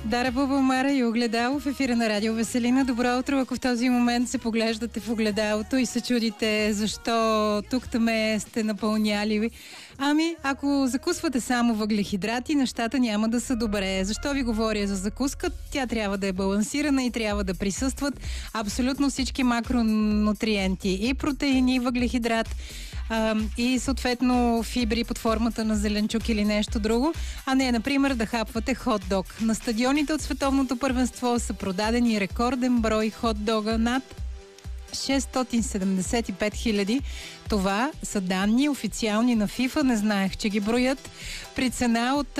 Дара Бубамара и огледало в ефира на Радио Веселина. Добро утро, ако в този момент се поглеждате в огледалото и се чудите защо тук-таме сте напълняли. Ами, ако закусвате само въглехидрати, нещата няма да са добре. Защо ви говоря за закуска? Тя трябва да е балансирана и трябва да присъстват абсолютно всички макронутриенти. И протеини, и въглехидрат, и съответно фибри под формата на зеленчук или нещо друго, а не, например, да хапвате хот-дог. На стадионите от световното първенство са продадени рекорден брой хот-дога, над 675 хиляди. Това са данни официални на FIFA, не знаех, че ги броят, при цена от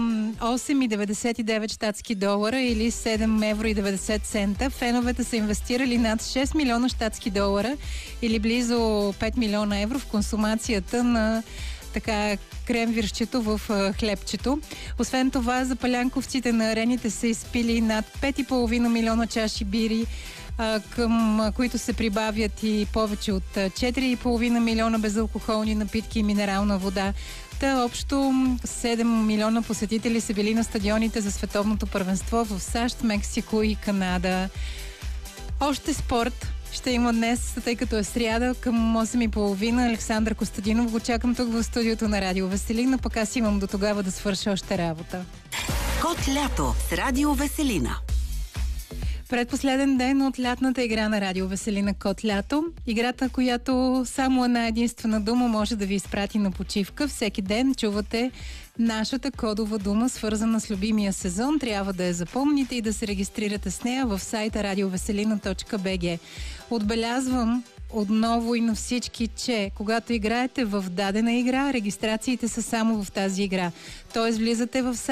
8,99 щатски долара или 7,90 евро. Феновете са инвестирали над 6 милиона щатски долара или близо 5 милиона евро в консумацията на така крем-виршчето в хлебчето. Освен това, запалянковците на арените са изпили над 5,5 милиона чаши бири, към които се прибавят и повече от 4,5 милиона безалкохолни напитки и минерална вода. Та общо 7 милиона посетители са били на стадионите за световното първенство в САЩ, Мексико и Канада. Още спорт ще има днес, тъй като е сряда към 8:30. Александър Костадинов го чакам тук в студиото на Радио Веселина, пък аз имам до тогава да свърша още работа. Кот лято с Радио Веселина. Предпоследен ден от лятната игра на Радио Веселина Кот лято. Играта, която само една единствена дума може да ви изпрати на почивка. Всеки ден чувате нашата кодова дума, свързана с любимия сезон. Трябва да я запомните и да се регистрирате с нея в сайта radioveselina.bg. Отбелязвам отново и на всички, че когато играете в дадена игра, регистрациите са само в тази игра. Тоест влизате в сайта